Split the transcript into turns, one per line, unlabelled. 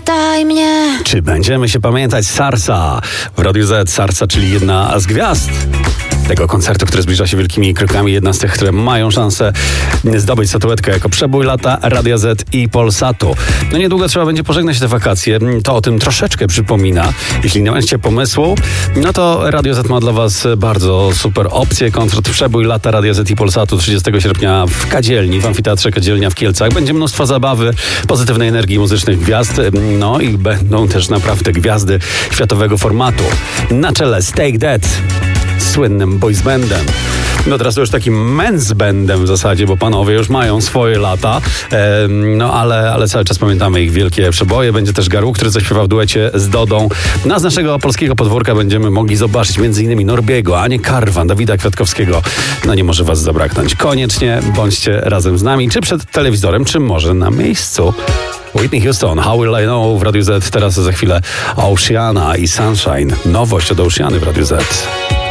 Pamiętaj mnie.
Czy będziemy się pamiętać Sarsa? W Radiu Z Sarsa, czyli jedna z gwiazd tego koncertu, który zbliża się wielkimi krokami. Jedna z tych, które mają szansę zdobyć statuetkę jako przebój lata Radia Z i Polsatu. No niedługo trzeba będzie pożegnać te wakacje. To o tym troszeczkę przypomina. Jeśli nie macie pomysłu, no to Radio Z ma dla was bardzo super opcję. Koncert przebój lata Radia Z i Polsatu 30 sierpnia w Kadzielni, w Amfiteatrze Kadzielnia w Kielcach. Będzie mnóstwo zabawy, pozytywnej energii muzycznych gwiazd. No i będą też naprawdę gwiazdy światowego formatu. Na czele Stake Dead, słynnym boys bandem. No teraz to już takim men's bandem w zasadzie, bo panowie już mają swoje lata, no ale cały czas pamiętamy ich wielkie przeboje. Będzie też Garł, który zaśpiewa w duecie z Dodą. No a z naszego polskiego podwórka będziemy mogli zobaczyć m.in. Norbiego, Anię Karwan, Dawida Kwiatkowskiego. No nie może was zabraknąć. Koniecznie bądźcie razem z nami, czy przed telewizorem, czy może na miejscu. Whitney Houston, How Will I Know w Radiu Z. Teraz za chwilę Oceana i Sunshine. Nowość od Oceany w Radiu Z.